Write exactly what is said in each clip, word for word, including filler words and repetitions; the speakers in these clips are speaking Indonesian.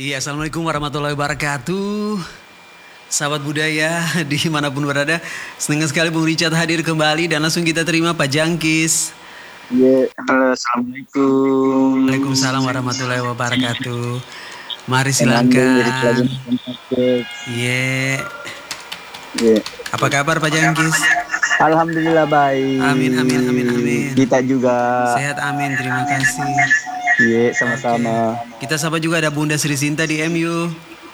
Iya, Assalamualaikum warahmatullahi wabarakatuh. Sahabat budaya dimanapun berada, senang sekali Bung Richard hadir kembali dan langsung kita terima Pak Jangkis. Iya, halo, assalamualaikum. Waalaikumsalam warahmatullahi wabarakatuh. Mari silakan. Iya. Iya. Apa kabar Pak Jangkis? Alhamdulillah baik. Amin amin amin amin. Kita juga sehat, amin, terima kasih. Iya, sama-sama. Oke. Kita sapa juga ada Bunda Sri Sinta di M U.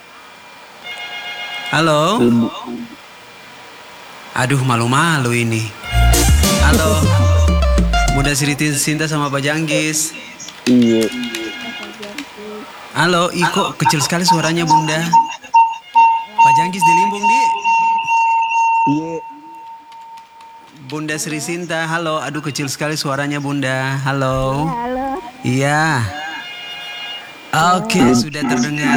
Halo. Aduh, malu-malu ini. Halo. Bunda Sri Sinta sama Pak Jangkis. Iya. Halo, Iko, kecil sekali suaranya Bunda. Pak Jangkis di Limbung, Di. Iya. Bunda Sri Sinta, halo. Aduh, kecil sekali suaranya Bunda. Halo. Halo. Iya. Oke, okay, sudah terdengar.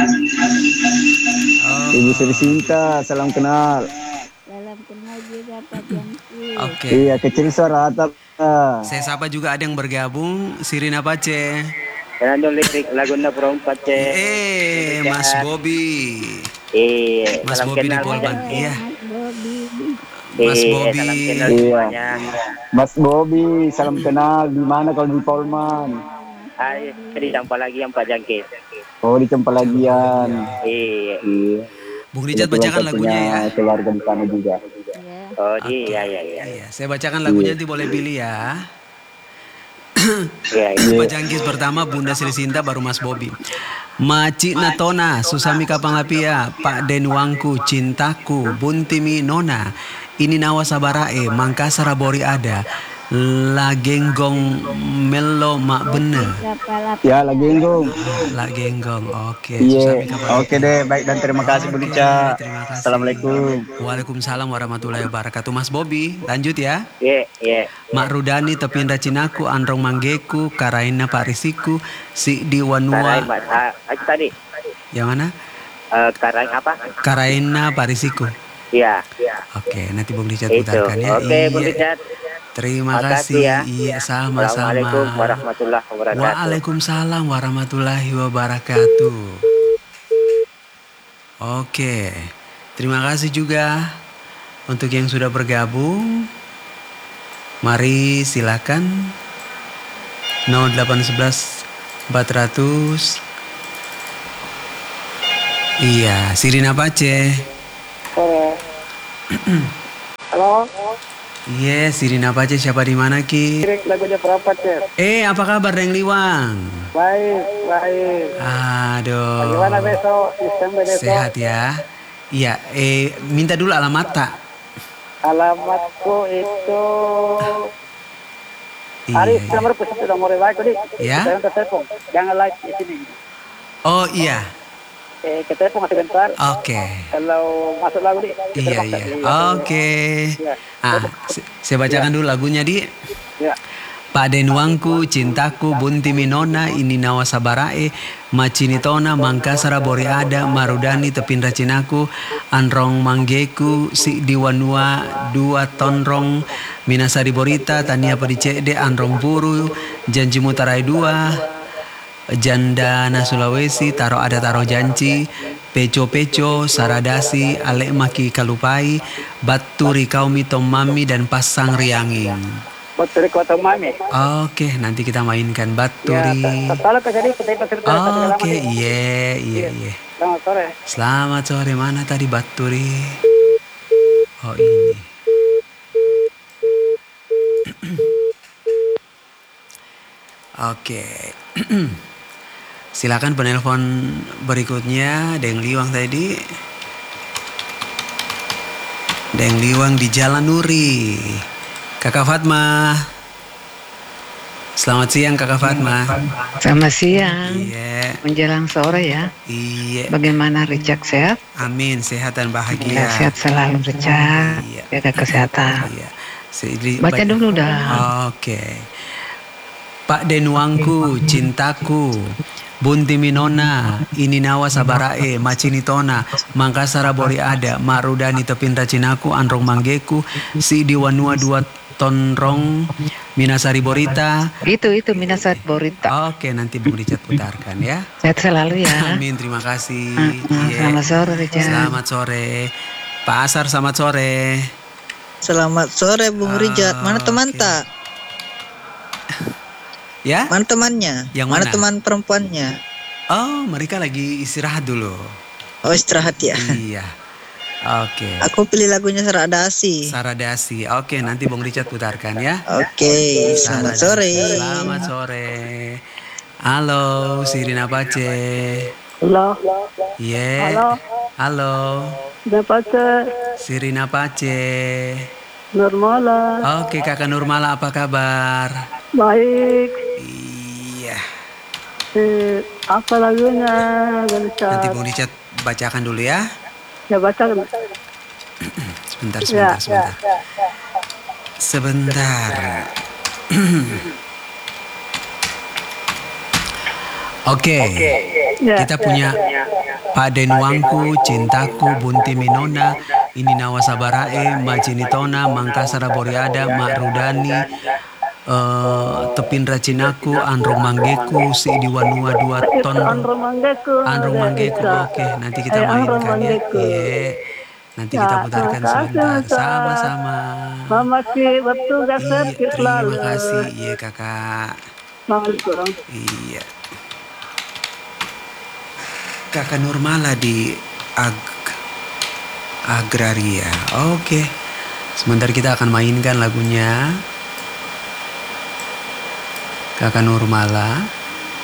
Oh. Ibu Sri Sinta, salam kenal. Salam kenal juga Pak Jangkis. Oke. Okay. Iya, kecil suara atap. Saya sapa juga ada yang bergabung, Sirina Pace. Fernando Listrik Laguna Perempat C. Eh, Mas Bobby. Eh, Mas Bobby di Polban. Iya. Mas Mas Bobby. Bobby. Iya. Mas Bobby, salam kenal. Di mana kalau di Polman? Hai, di Campa lagi yang Pak Jangkis. Oh, di Campa lagian. Iya. Iya. Bung Richard bacakan lagunya ya. Keluarga di sana juga. Oh, iya iya iya. Iya, saya bacakan lagunya nanti boleh pilih ya. Iya, iya. Pak Jangkis pertama, Bunda Sri Sinta, baru Mas Bobby. Maci Natona, Susami Kapanglapia, Pak Denwangku, Cintaku, Buntimi Nona, Ini Nawa Sabarae, Mangkasara Bori Ada, Lagenggong Melo Mak Bener. Ya, Lagenggong. Lagenggong, oke. Iya, oke deh, baik dan terima kasih Bu Lica. Terima kasih. Assalamualaikum. Waalaikumsalam warahmatullahi wabarakatuh. Mas Bobby, lanjut ya. Iya, iya. Mak Rudani Tepinda Cinaku, Androng Manggeku, Karaina Parisiku, Si Diwanua. Karain, Mas. Ah, aku tadi. Yang mana? Uh, Karain apa? Karaina Parisiku. Iya. Oke, nanti Bung Richard Itu. putarkan ya. Oke, Iya. Bung Richard. Terima Makasih kasih. ya. Iya, sama-sama. Assalamualaikum warahmatullahi wabarakatuh. Waalaikumsalam warahmatullahi wabarakatuh. Oke. Terima kasih juga untuk yang sudah bergabung. Mari silakan nol delapan satu satu empat ratus. Iya, Sirina Pace. Halo. Iya, yes, Sirina Pace, siapa di mana Ki? Lagunya Perempat C. Eh, apa kabar Deng Liwang? Baik, baik. Aduh. Bagaimana besok? Desember besok. Sehat ya. Iya, eh minta dulu alamat tak? Alamatku itu Iya. Aris, nomor pesan sudah mulai like tadi. Ya. Saya telepon. Jangan like di sini. Oh iya. Eh, kita telepon masih bentar. Oke. Kalau masuk lagu nih. Iya iya. Oke. Ah, se- saya bacakan dulu lagunya Di. Ya. Pak Denwangku, Cintaku, Buntimi Nona, Ini Nawa Sabarae, Macini Tona, Mangkasara Bori Ada, Marudani Tepinda Cinaku, Anrong Manggeku, Si Diwanua, Dua Tonrong, Minasari Borita, Tania Padicede, Anrong Buru, Janji Mutarai Dua, Jandana Sulawesi, Taro Ada Taro Janci, Peco Peco, Saradasi, Alek Maki Kalupai, Baturi Kaumi Tomami, dan Pasang Rianging. Baturi Kota Mami. Oke, nanti kita mainkan Baturi. Kalau ke sini kita cerita. Oke, iya, iya, iya. Selamat sore. Selamat sore, mana tadi Baturi? Oh, ini. Oke. Silakan penelpon berikutnya, Deng Liwang tadi. Deng Liwang di Jalan Nuri. Kakak Fatma. Selamat siang Kakak Fatma. Selamat siang. Iya. Menjelang sore ya. Iya. Bagaimana Richard, sehat? Amin, sehat dan Ya, bahagia. sehat selalu Richard. Iya. Jaga kesehatan. Iya. Se- Baca ba- dulu dah. Oke. Pak Denwangku, Cintaku, Buntimi Nona, Ini Nawa Sabarae, Macini Tona, Mangkasara Bori Ada, Marudani Tepinda Cinaku, Anrong Manggeku, Si Diwanua Dua Tonrong Minasari Borita. Itu itu Minasat Borita. Oke, nanti Bung Richard putarkan ya. Sehat selalu ya. Amin, terima kasih. Ah, ah, Iya. Selamat sore Richard. Selamat sore. Pak Asar, selamat sore. Selamat sore Bung Ah, Rijat. Mana teman oke. tak? Ya? Mana temannya? Yang mana mana? teman perempuannya? Oh, mereka lagi istirahat dulu. Oh istirahat ya. Iya. Oke. Aku pilih lagunya Saradasi. Saradasi. Oke, nanti Bung Richard putarkan ya. Oke, selamat Saradasi. sore. Selamat sore. Halo, Sirina Pace. Halo. Iya. Halo. Halo. Dapat Sirina Pace. Nurmala. Oke, Kakak Nurmala, apa kabar? Baik. Iya. Eh, apa lagunya? Nanti Ganesha. Bung Richard bacakan dulu ya. Ya baca. Sebentar, Ya, sebentar, ya, sebentar. Sebentar. Oke. ya. Kita punya Pak Denuangku, Cintaku, Bunti Minona, Ini Nawa Sabarae, Macinitona, Mangkasara Boriada, Mak Rudani, eh, Tepin Racinaku, Androng Manggeku, Si Diwanua dua ton. Andro Manggeku. Androng Manggeku, oke, nanti kita Eh, Andro mainkan ya. Manggeku. Iya. Nanti kita Ya, putarkan terima kasih, sebentar. Ustaz. Sama-sama. Mama si bertugas Iya, servis selalu. terima kasih. Iya, Kakak. Assalamualaikum. Iya. Kakak Nurmala di Ag Agraria. Oke. Sebentar kita akan mainkan lagunya Kakak Nurmala.